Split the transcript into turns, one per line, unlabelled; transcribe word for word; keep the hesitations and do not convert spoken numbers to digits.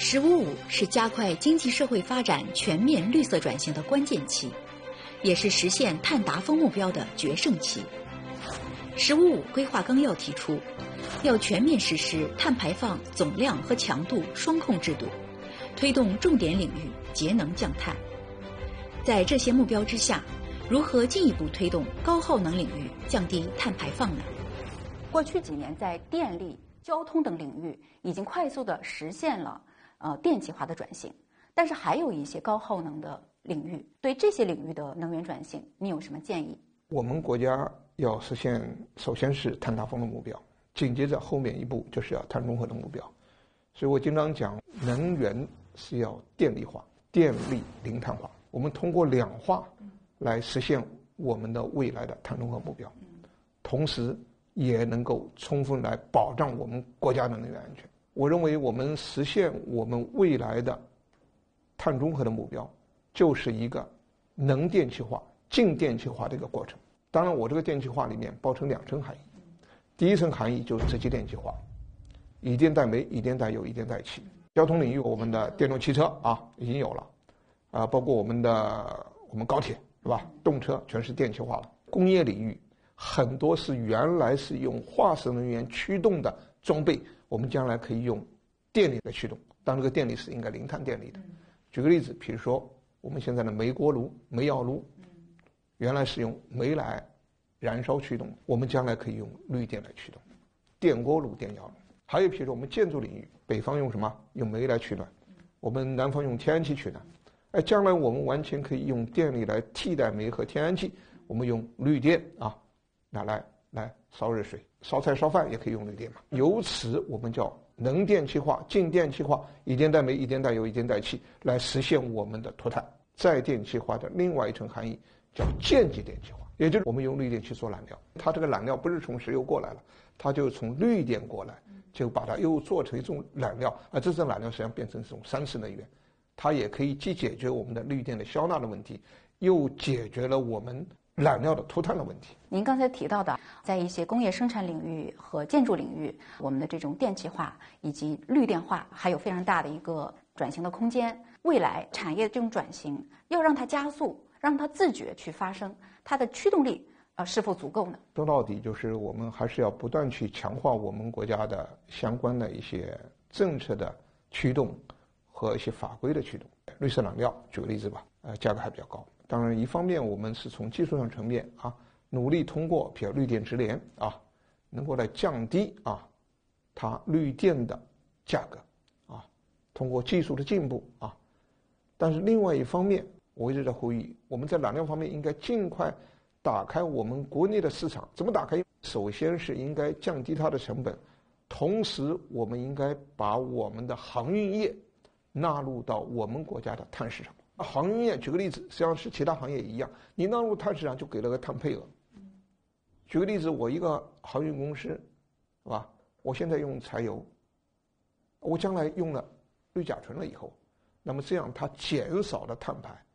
十五五是加快经济社会发展全面绿色转型的关键期，也是实现碳达峰目标的决胜期。十五五规划纲要提出，要全面实施碳排放总量和强度双控制度，推动重点领域节能降碳。在这些目标之下，如何进一步推动高耗能领域降低碳排放呢？
过去几年，在电力、交通等领域已经快速地实现了呃电气化的转型，但是还有一些高耗能的领域，对这些领域的能源转型，你有什么建议？
我们国家要实现，首先是碳达峰的目标，紧接着后面一步就是要碳中和的目标。所以我经常讲，能源是要电力化，电力零碳化。我们通过两化来实现我们的未来的碳中和目标，同时也能够充分来保障我们国家的能源安全。我认为我们实现我们未来的碳中和的目标，就是一个能电气化、净电气化的一个过程。当然，我这个电气化里面包成两层含义，第一层含义就是直接电气化，以电代煤、以电代油、以电代气。交通领域，我们的电动汽车啊已经有了，啊，包括我们的我们高铁是吧？动车全是电气化了。工业领域很多是原来是用化石能源驱动的装备，我们将来可以用电力来驱动，当这个电力是应该零碳电力的。举个例子，比如说我们现在的煤锅炉、煤窑炉，原来是用煤来燃烧驱动，我们将来可以用绿电来驱动，电锅炉、电窑炉。还有比如说我们建筑领域，北方用什么？用煤来取暖，我们南方用天然气取暖。哎，将来我们完全可以用电力来替代煤和天然气，我们用绿电啊，拿来来烧热水、烧菜、烧饭也可以用绿电嘛。由此我们叫能电气化、净电气化，以电代煤、以电代油、以电代气，来实现我们的脱碳。再电气化的另外一层含义叫间接电气化，也就是我们用绿电去做燃料，它这个燃料不是从石油过来了，它就从绿电过来，就把它又做成一种燃料，而这种燃料实际上变成一种三次能源，它也可以既解决我们的绿电的消纳的问题，又解决了我们燃料的脱碳的问题。
您刚才提到的，在一些工业生产领域和建筑领域，我们的这种电气化以及绿电化还有非常大的一个转型的空间。未来产业这种转型要让它加速，让它自觉去发生，它的驱动力呃是否足够呢？
说到底就是我们还是要不断去强化我们国家的相关的一些政策的驱动和一些法规的驱动。绿色燃料举个例子吧，呃，价格还比较高。当然，一方面我们是从技术上层面啊，努力通过比如绿电直连啊，能够来降低啊它绿电的价格啊，通过技术的进步啊。但是另外一方面，我一直在呼吁，我们在燃料方面应该尽快打开我们国内的市场。怎么打开？首先是应该降低它的成本，同时我们应该把我们的航运业纳入到我们国家的碳市场。航运业举个例子，实际上是其他行业一样，你纳入碳市场就给了个碳配额。举个例子，我一个航运公司，是吧？我现在用柴油，我将来用了氯甲醇了以后，那么这样它减少了碳排，